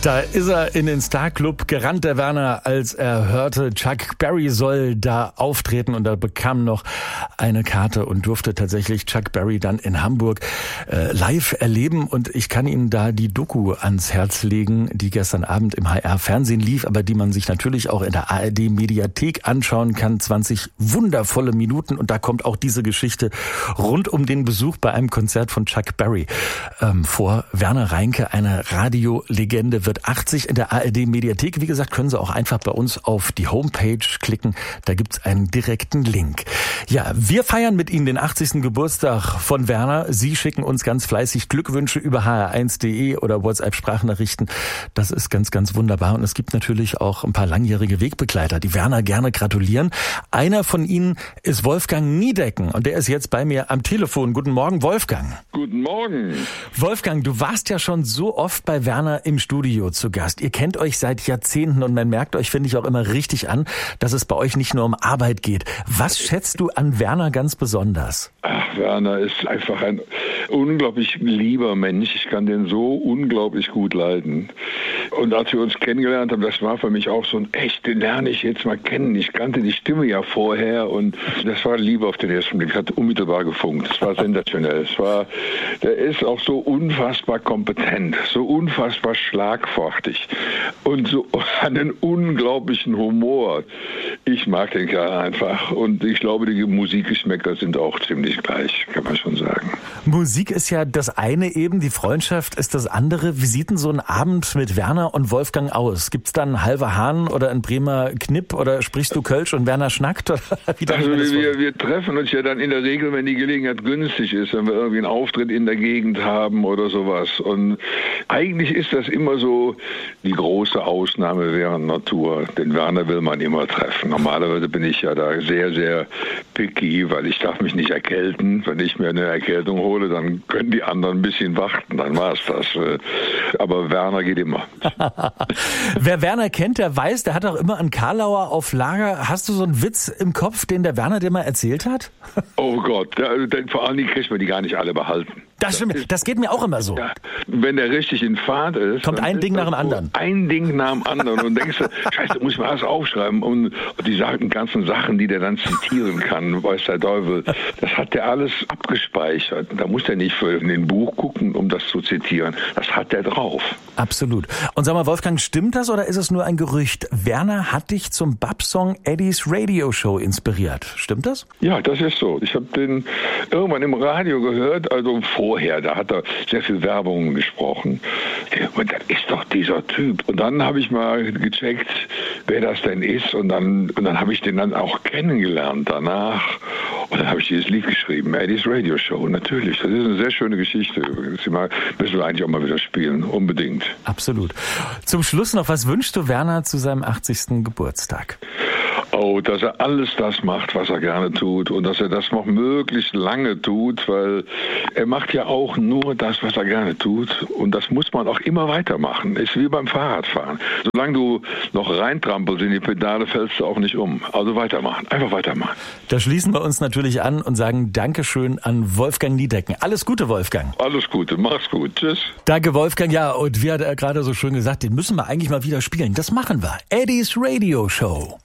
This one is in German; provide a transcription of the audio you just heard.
Da ist er in den Star-Club gerannt, der Werner, als er hörte, Chuck Berry soll da auftreten, und er bekam noch eine Karte und durfte tatsächlich Chuck Berry dann in Hamburg live erleben. Und ich kann Ihnen da die Doku ans Herz legen, die gestern Abend im HR-Fernsehen lief, aber die man sich natürlich auch in der ARD-Mediathek anschauen kann. 20 wundervolle Minuten, und da kommt auch diese Geschichte rund um den Besuch bei einem Konzert von Chuck Berry vor. Werner Reinke, eine Radiolegende, wird 80 in der ARD-Mediathek. Wie gesagt, können Sie auch einfach bei uns auf die Homepage klicken. Da gibt's einen direkten Link. Ja, wir feiern mit Ihnen den 80. Geburtstag von Werner. Sie schicken uns ganz fleißig Glückwünsche über hr1.de oder WhatsApp-Sprachnachrichten. Das ist ganz, ganz wunderbar. Und es gibt natürlich auch ein paar langjährige Wegbegleiter, die Werner gerne gratulieren. Einer von ihnen ist Wolfgang Niedecken, und der ist jetzt bei mir am Telefon. Guten Morgen, Wolfgang. Guten Morgen. Wolfgang, du warst ja schon so oft bei Werner im Studio zu Gast. Ihr kennt euch seit Jahrzehnten, und man merkt euch, finde ich, auch immer richtig an, dass es bei euch nicht nur um Arbeit geht. Was schätzt du an Werner ganz besonders? Ach, Werner ist einfach ein unglaublich lieber Mensch. Ich kann den so unglaublich gut leiden. Und als wir uns kennengelernt haben, das war für mich auch so ein echt, den lerne ich jetzt mal kennen. Ich kannte die Stimme ja vorher, und das war Liebe auf den ersten Blick. Hat unmittelbar gefunkt. Es war sensationell. Der ist auch so unfassbar kompetent, so unfassbar schlagfertig und so einen unglaublichen Humor. Ich mag den Kerl einfach, und ich glaube, die Musikgeschmäcker sind auch ziemlich gleich, kann man schon sagen. Musik ist ja das eine eben, die Freundschaft ist das andere. Wie sieht denn so ein Abend mit Werner und Wolfgang aus? Gibt's dann einen halber Hahn oder einen Bremer Knipp, oder sprichst du Kölsch und Werner schnackt? Oder wie also wir treffen uns ja dann in der Regel, wenn die Gelegenheit günstig ist, wenn wir irgendwie einen Auftritt in der Gegend haben oder sowas. Und eigentlich ist das immer so die große Ausnahme während Natur. Den Werner will man immer treffen. Normalerweise bin ich ja da sehr, sehr picky, weil ich darf mich nicht erkälten. Wenn ich mir eine Erkältung hole, dann können die anderen ein bisschen warten, dann war's das. Aber Werner geht immer. Wer Werner kennt, der weiß, der hat auch immer einen Karlauer auf Lager. Hast du so einen Witz im Kopf, den der Werner dir mal erzählt hat? Oh Gott, vor allen Dingen kriegt man die gar nicht alle behalten. Das stimmt, das geht mir auch immer so. Ja, wenn der richtig in Fahrt ist, kommt ein Ding nach dem anderen. Ein Ding nach dem anderen, und denkst du, scheiße, muss ich mal alles aufschreiben, und die ganzen Sachen, die der dann zitieren kann, weiß der Teufel, das hat der alles abgespeichert. Da muss der nicht in den Buch gucken, um das zu zitieren. Das hat der drauf. Absolut. Und sag mal, Wolfgang, stimmt das, oder ist es nur ein Gerücht? Werner hat dich zum Bab-Song Eddie's Radio Show inspiriert. Stimmt das? Ja, das ist so. Ich habe den irgendwann im Radio gehört, also vorher, da hat er sehr viel Werbung gesprochen. Und das ist doch dieser Typ. Und dann habe ich mal gecheckt, wer das denn ist, und dann habe ich den dann auch kennengelernt danach. Und dann habe ich dieses Lied geschrieben, Eddie's Radio Show, natürlich. Das ist eine sehr schöne Geschichte. Das müssen wir eigentlich auch mal wieder spielen, unbedingt. Absolut. Zum Schluss noch, was wünschst du Werner zu seinem 80. Geburtstag? Oh, dass er alles das macht, was er gerne tut, und dass er das noch möglichst lange tut, weil er macht ja auch nur das, was er gerne tut, und das muss man auch immer weitermachen. Ist wie beim Fahrradfahren. Solange du noch reintrampelst in die Pedale, fällst du auch nicht um. Also weitermachen, einfach weitermachen. Da schließen wir uns natürlich an und sagen Dankeschön an Wolfgang Niedecken. Alles Gute, Wolfgang. Alles Gute, mach's gut, tschüss. Danke, Wolfgang. Ja, und wie hat er gerade so schön gesagt, den müssen wir eigentlich mal wieder spielen. Das machen wir. Eddie's Radio Show.